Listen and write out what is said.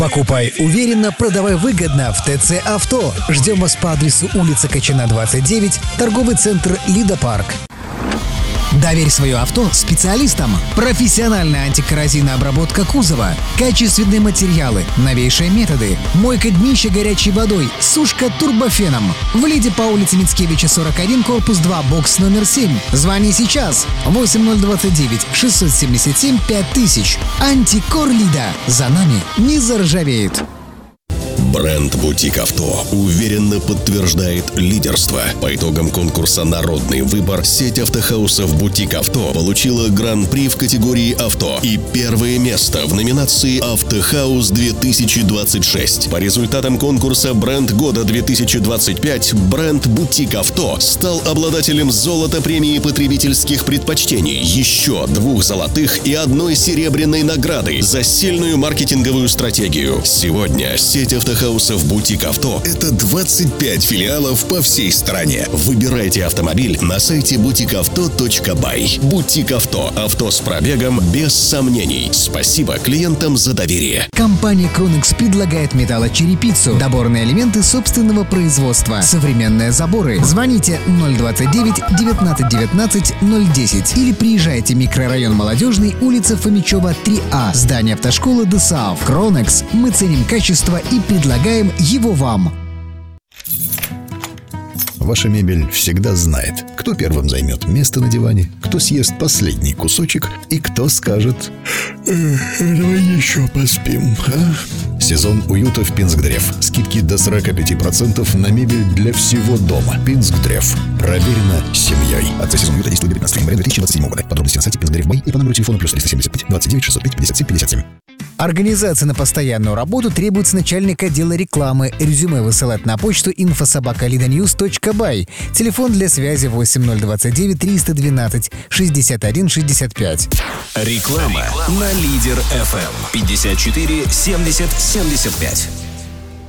Покупай уверенно, продавай выгодно в ТЦ Авто. Ждем вас по адресу улица Качана, 29, торговый центр «Лидопарк». Доверь свое авто специалистам. Профессиональная антикоррозийная обработка кузова, качественные материалы, новейшие методы, мойка днища горячей водой, сушка турбофеном. В Лиде по улице Мицкевича, 41, корпус 2, бокс номер 7. Звони сейчас. 8029 677 5000. Антикор Лида. За нами не заржавеет. Бренд «Бутик Авто» уверенно подтверждает лидерство. По итогам конкурса «Народный выбор» сеть автохаусов «Бутик Авто» получила гран-при в категории «Авто» и первое место в номинации «Автохаус-2026». По результатам конкурса «Бренд года-2025» бренд «Бутик Авто» стал обладателем золота премии потребительских предпочтений, еще 2 золотых и 1 серебряной награды за сильную маркетинговую стратегию. Сегодня сеть автохаусов «Бутик Авто» — это 25 филиалов по всей стране. Выбирайте автомобиль на сайте butikauto.by. «Бутик Авто» — авто с пробегом без сомнений. Спасибо клиентам за доверие. Компания Кронекс предлагает металлочерепицу, доборные элементы собственного производства, современные заборы. Звоните 029 19 19 010 или приезжайте в микрорайон Молодежный, улица Фомичева, 3А, здание автошколы ДСАУ. Кронекс. Мы ценим качество и предлагаем его вам. Ваша мебель всегда знает, кто первым займет место на диване, кто съест последний кусочек и кто скажет: «Давай еще поспим, а?» Сезон уюта в Пинсгдрев. Скидки до 45% на мебель для всего дома. Пинсгдрев. Проверено семьей. Акция сезон уюта действует до 15 января 2027 года. Подробности на сайте Пинсгдрев.бай и по номеру телефона +375 29 605 57 57. Организация на постоянную работу требуется начальник отдела рекламы. Резюме высылать на почту info@lidanews.by. Телефон для связи 8029 312 61 65. Реклама на Лидер ФМ 54 70 75.